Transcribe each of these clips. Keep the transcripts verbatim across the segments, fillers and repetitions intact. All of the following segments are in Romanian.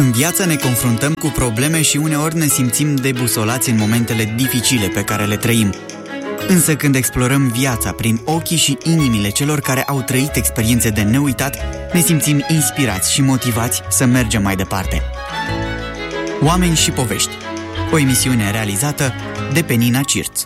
În viață ne confruntăm cu probleme și uneori ne simțim debusolați în momentele dificile pe care le trăim. Însă când explorăm viața prin ochii și inimile celor care au trăit experiențe de neuitat, ne simțim inspirați și motivați să mergem mai departe. Oameni și povești. O emisiune realizată de Penina Cirț.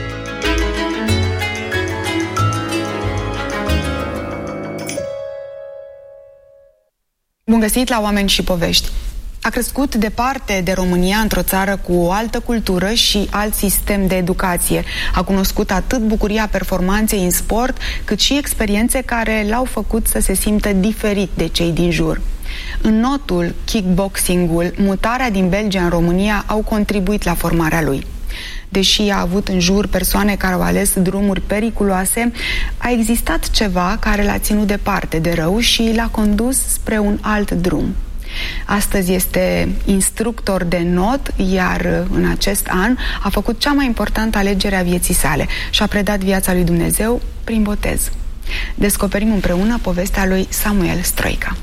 Bun găsit la Oameni și Povești! A crescut departe de România, într-o țară cu o altă cultură și alt sistem de educație. A cunoscut atât bucuria performanței în sport, cât și experiențe care l-au făcut să se simtă diferit de cei din jur. În notul kickboxingul, mutarea din Belgia în România au contribuit la formarea lui. Deși a avut în jur persoane care au ales drumuri periculoase, a existat ceva care l-a ținut departe de rău și l-a condus spre un alt drum. Astăzi este instructor de not, iar în acest an a făcut cea mai importantă alegere a vieții sale și a predat viața lui Dumnezeu prin botez. Descoperim împreună povestea lui Samuel Stroica.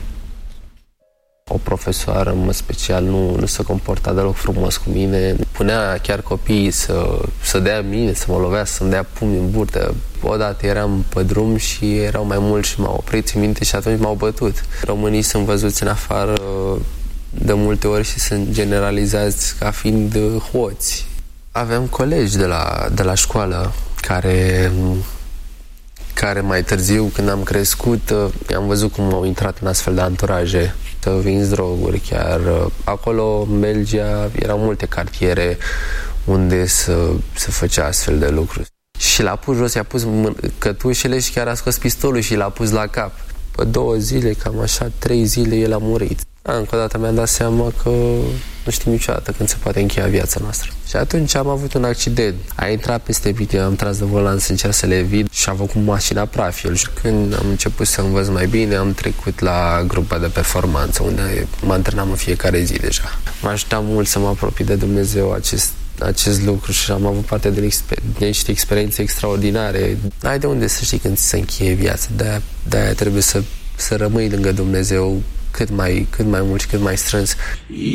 O profesoară, în mod special, nu, nu se comporta deloc frumos cu mine. Punea chiar copiii să, să dea mine, să mă lovească, să-mi dea pumni în burtă. Odată eram pe drum și erau mai mulți și m-au oprit, țin minte, și atunci m-au bătut. Românii sunt văzuți în afară de multe ori și sunt generalizați ca fiind hoți. Aveam colegi de la, de la școală care... care mai târziu, când am crescut, am văzut cum au intrat în astfel de anturaje, să vinzi droguri chiar. Acolo, în Belgia, erau multe cartiere unde să, se făcea astfel de lucruri. Și l-a pus jos, i-a pus cătușele și chiar a scos pistolul și l-a pus la cap. Pe două zile, cam așa, trei zile, el a murit. Da, încă o dată mi-am dat seama că nu știm niciodată când se poate încheia viața noastră. Și atunci am avut un accident. A intrat peste mine, am tras de volan să încerc să le evit și a făcut mașina praf. Și când am început să învăț mai bine, am trecut la grupa de performanță, unde mă antrenam în fiecare zi deja. M-a ajutat mult să mă apropii de Dumnezeu acest, acest lucru și am avut parte de, exper- de niște experiențe extraordinare. N-ai de unde să știi când ți se încheie viața, de-aia, de-aia trebuie să, să rămâi lângă Dumnezeu cât mai, cât mai mult și cât mai strâns.